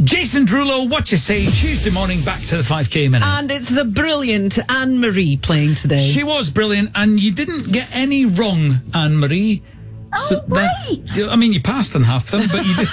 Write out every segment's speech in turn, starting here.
Jason Derulo, what you say? Tuesday morning, back to the 5K minute. And it's the brilliant Anne-Marie playing today. She was brilliant, and you didn't get any wrong, Anne-Marie. So you passed on half them, but you did.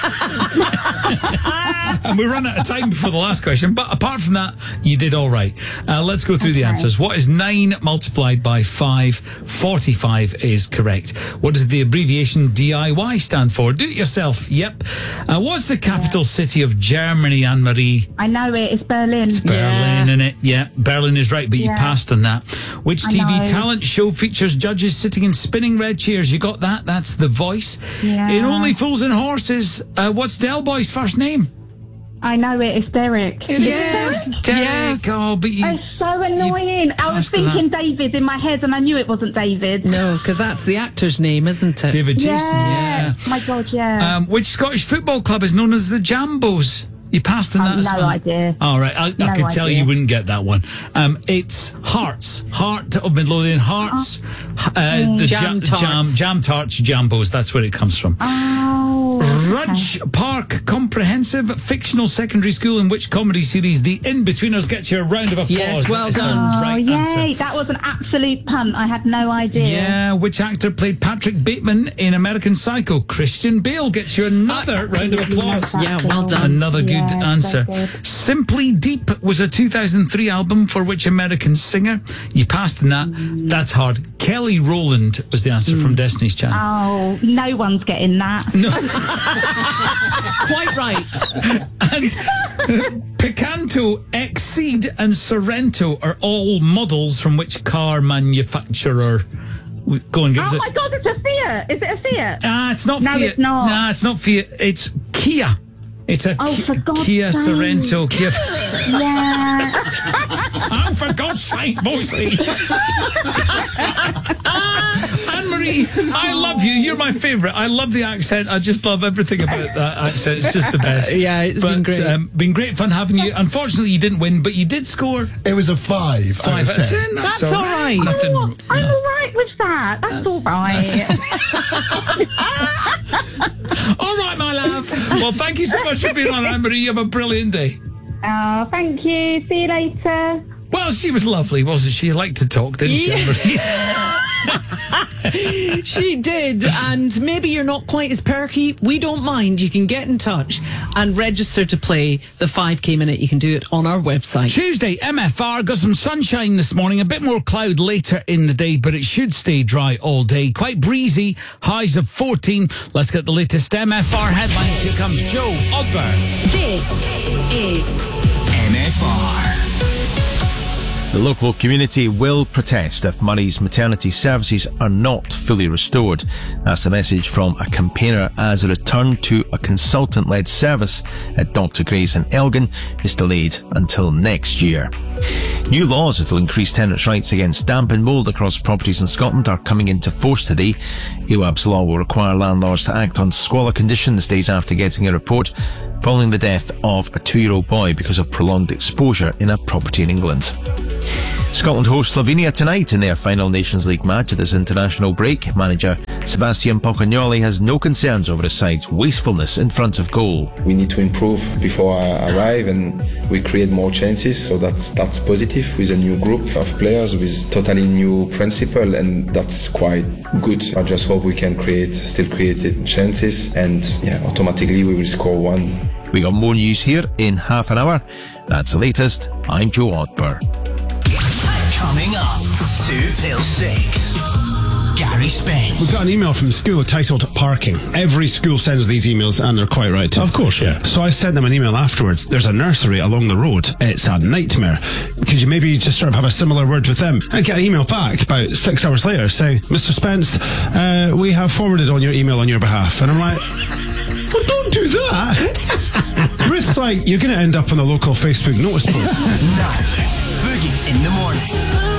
And we ran out of time before the last question. But apart from that, you did all right. Let's go through the answers. What is 9 multiplied by 5? 45 is correct. What does the abbreviation DIY stand for? Do it yourself. Yep. What's the capital city of Germany, Anne-Marie? I know it. It's Berlin. It's Berlin, isn't it? Yeah, Berlin is right, but you passed on that. Which TV talent show features judges sitting in spinning red chairs? You got that? That's The Voice. Yeah. In Only Fools and Horses, what's Del Boy's first name? I know it. It's Derek. Yes, Derek. Yeah. Oh, but you... It's so annoying. I was thinking David in my head, and I knew it wasn't David. No, because that's the actor's name, isn't it? David Jason, yeah. My God, yeah. Which Scottish football club is known as the Jambos? You passed on that as well? No idea. All right, I could tell you wouldn't get that one. It's Hearts. Heart of Midlothian. Hearts. The Jam Tarts. Jam Tarts, Jambos. That's where it comes from. Rudge Park Comprehensive Fictional Secondary School, in which comedy series The In-Betweeners gets you a round of applause? Yes, well done. Right yay. answer. That was an absolute punt. I had no idea. Yeah, which actor played Patrick Bateman in American Psycho? Christian Bale gets you another round of applause. Yeah, well done. Another good answer. so good. Simply Deep was a 2003 album for which American singer? You passed on that. That's hard. Kelly Rowland was the answer from Destiny's Child. Oh, no one's getting that. No. Quite right. And Picanto, Exceed and Sorrento are all models from which car manufacturer? Go and give us Oh my God, it's a Fiat. Is it a Fiat? it's not No, Fiat. it's not. Nah, it's not Fiat. It's Kia. It's a for God's Kia sake. Sorrento. Kia. Yeah. Oh, for God's sake, Mosley. Anne-Marie, I love you. You're my favourite. I love the accent. I just love everything about that accent. It's just the best. Yeah, it's been great. Been great fun having you. Unfortunately, you didn't win, but you did score. It was a 5 5 out of 10. That's all right. Nothing. I'm all right with that. That's all right. All right, my love. Well, thank you so much for being on, Anne-Marie. You have a brilliant day. Oh, thank you. See you later. Well, she was lovely, wasn't she? You liked to talk, didn't she, Anne-Marie? She did, and maybe you're not quite as perky. We don't mind. You can get in touch and register to play the 5K minute. You can do it on our website. Tuesday, MFR, got some sunshine this morning, a bit more cloud later in the day, but it should stay dry all day. Quite breezy, highs of 14. Let's get the latest MFR headlines. Here comes Joe Ogber. This is MFR. The local community will protest if Murray's maternity services are not fully restored. That's the message from a campaigner as a return to a consultant-led service at Dr. Gray's in Elgin is delayed until next year. New laws that will increase tenants' rights against damp and mould across properties in Scotland are coming into force today. EWAB's law will require landlords to act on squalor conditions days after getting a report following the death of a 2-year-old boy because of prolonged exposure in a property in England. Scotland hosts Slovenia tonight in their final Nations League match at this international break. Manager Sebastian Pocagnoli has no concerns over his side's wastefulness in front of goal. We need to improve before I arrive, and we create more chances, so that's positive with a new group of players with totally new principle, and that's quite good. I just hope we can still create chances, and automatically we will score one. We got more news here in half an hour. That's the latest. I'm Joe Odber. Coming up, 2 till 6. Gary Spence. We've got an email from the school titled Parking. Every school sends these emails, and they're quite right. Of course, yeah. So I sent them an email afterwards. There's a nursery along the road. It's a nightmare. Could you maybe just sort of have a similar word with them? I get an email back about 6 hours later saying, Mr. Spence, we have forwarded on your email on your behalf. And I'm like, well, don't do that. Ruth's like, you're going to end up on the local Facebook notice board. Now, Boogie in the morning.